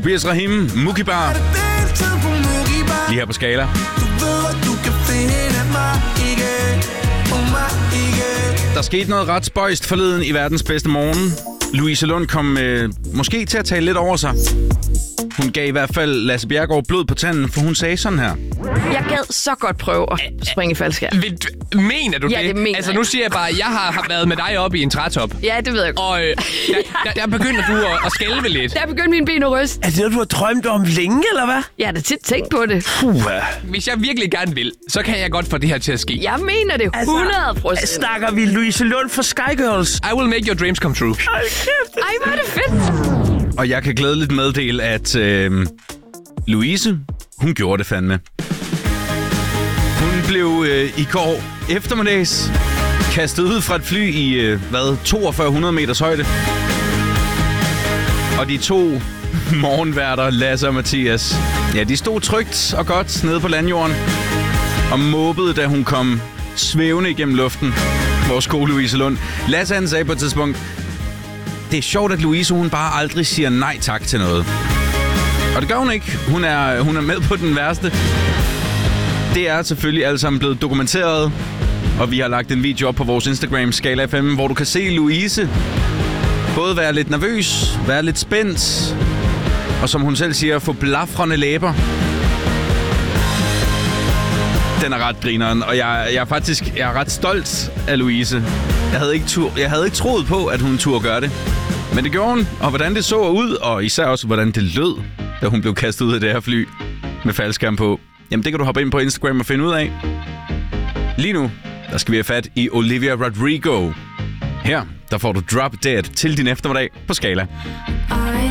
Tobias Rahim, Mukibar. Lige her på Skala. Der skete noget ret spøjst forleden i verdens bedste morgen. Louise Lund kom måske til at tale lidt over sig. Hun gav i hvert fald Lasse Bjerregaard blod på tanden, for hun sagde sådan her. Jeg gad så godt prøve at springe i faldskærm. Mener du det? Ja, det mener altså, nu siger jeg bare, at jeg har været med dig oppe i en trætop. Ja, det ved jeg godt. Og der begynder du at skælve lidt. Der begyndte min ben at ryste. Er det noget, du har drømt om længe, eller hvad? Jeg har da tit tænkt på det. Hvis jeg virkelig gerne vil, så kan jeg godt få det her til at ske. Jeg mener det 100%. Snakker vi Louise Lund for Sky Girls? I will make your dreams come true. Ej, hvor er det fedt. Og jeg kan glædeligt meddele, at Louise, hun gjorde det fandme. Hun blev i går eftermiddags kastet ud fra et fly i, 4200 meters højde. Og de to morgenværter, Lasse og Mathias, ja, de stod trygt og godt nede på landjorden og måbede, da hun kom svævende igennem luften. Vores gode Louise Lund. Lasse, han sagde på et tidspunkt, det er sjovt, at Louise, hun bare aldrig siger nej tak til noget. Og det gør hun ikke. Hun er med på den værste. Det er selvfølgelig alle sammen blevet dokumenteret. Og vi har lagt en video op på vores Instagram, Skala FM, hvor du kan se Louise både være lidt nervøs, være lidt spændt, og som hun selv siger, få blafrende læber. Den er ret grineren, og jeg er ret stolt af Louise. Jeg havde ikke troet på, at hun turde gøre det. Men det gjorde hun, og hvordan det så ud, og især også, hvordan det lød, da hun blev kastet ud af det her fly med faldskærm på. Jamen, det kan du hoppe ind på Instagram og finde ud af. Lige nu, der skal vi have fat i Olivia Rodrigo. Her, der får du Drop Dead til din eftermiddag på Skala. I